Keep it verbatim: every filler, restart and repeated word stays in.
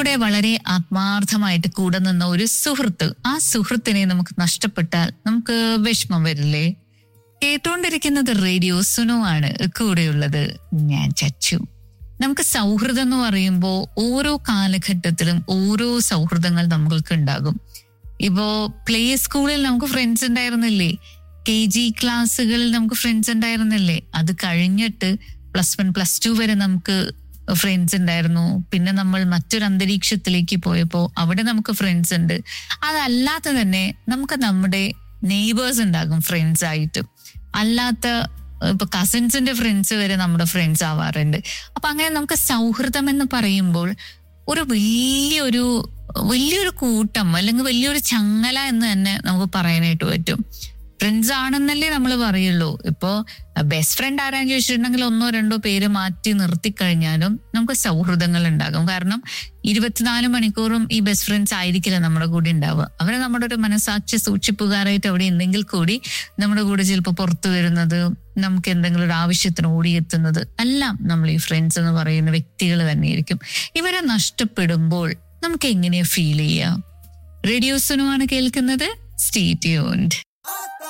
കൂടെ വളരെ ആത്മാർത്ഥമായിട്ട് കൂടെ നിന്ന ഒരു സുഹൃത്ത്, ആ സുഹൃത്തിനെ നമുക്ക് നഷ്ടപ്പെട്ടാൽ നമുക്ക് വിഷമം വരില്ലേ? കേട്ടോണ്ടിരിക്കുന്നത് റേഡിയോ സുനോ ആണ്. കൂടെയുള്ളത് ഞാൻ ചച്ചു. നമുക്ക് സൗഹൃദം എന്ന് പറയുമ്പോൾ ഓരോ കാലഘട്ടത്തിലും ഓരോ സൗഹൃദങ്ങൾ നമ്മൾക്ക് ഉണ്ടാകും. ഇപ്പോ പ്ലേ സ്കൂളിൽ നമുക്ക് ഫ്രണ്ട്സ് ഉണ്ടായിരുന്നില്ലേ? കെ ജി ക്ലാസ്സുകളിൽ നമുക്ക് ഫ്രണ്ട്സ് ഉണ്ടായിരുന്നില്ലേ? അത് കഴിഞ്ഞിട്ട് പ്ലസ് വൺ പ്ലസ് ടു വരെ നമുക്ക് ഫ്രണ്ട്സ് ഉണ്ടായിരുന്നു. പിന്നെ നമ്മൾ മറ്റൊരു അന്തരീക്ഷത്തിലേക്ക് പോയപ്പോൾ അവിടെ നമുക്ക് ഫ്രണ്ട്സ് ഉണ്ട്. അതല്ലാതെ തന്നെ നമുക്ക് നമ്മുടെ നെയ്ബേഴ്സ് ഉണ്ടാകും ഫ്രണ്ട്സ് ആയിട്ട്. അല്ലാത്ത ഇപ്പൊ കസിൻസിന്റെ ഫ്രണ്ട്സ് വരെ നമ്മുടെ ഫ്രണ്ട്സ് ആവാറുണ്ട്. അപ്പൊ അങ്ങനെ നമുക്ക് സൗഹൃദം എന്ന് പറയുമ്പോൾ ഒരു വലിയൊരു വലിയൊരു കൂട്ടം അല്ലെങ്കിൽ വലിയൊരു ചങ്ങല എന്ന് തന്നെ നമുക്ക് പറയാനായിട്ട് പറ്റും. ഫ്രണ്ട്സ് ആണെന്നല്ലേ നമ്മൾ പറയുള്ളൂ. ഇപ്പോ ബെസ്റ്റ് ഫ്രണ്ട് ആരാന്ന് ചോദിച്ചിട്ടുണ്ടെങ്കിൽ ഒന്നോ രണ്ടോ പേര് മാറ്റി നിർത്തിക്കഴിഞ്ഞാലും നമുക്ക് സൗഹൃദങ്ങൾ ഉണ്ടാകും. കാരണം ഇരുപത്തിനാല് മണിക്കൂറും ഈ ബെസ്റ്റ് ഫ്രണ്ട്സ് ആയിരിക്കില്ല നമ്മുടെ കൂടെ ഉണ്ടാവുക. അവരെ നമ്മുടെ ഒരു മനസാക്ഷി സൂക്ഷിപ്പുകാരായിട്ട് അവിടെ ഉണ്ടെങ്കിൽ കൂടി നമ്മുടെ കൂടെ ചിലപ്പോൾ പുറത്തു വരുന്നത്, നമുക്ക് എന്തെങ്കിലും ഒരു ആവശ്യത്തിന് ഓടിയെത്തുന്നത് എല്ലാം നമ്മൾ ഈ ഫ്രണ്ട്സ് എന്ന് പറയുന്ന വ്യക്തികൾ തന്നെയായിരിക്കും. ഇവരെ നഷ്ടപ്പെടുമ്പോൾ നമുക്ക് എങ്ങനെയാ ഫീൽ ചെയ്യാം? റേഡിയോ സുനോ ആണ് കേൾക്കുന്നത്. Stay tuned.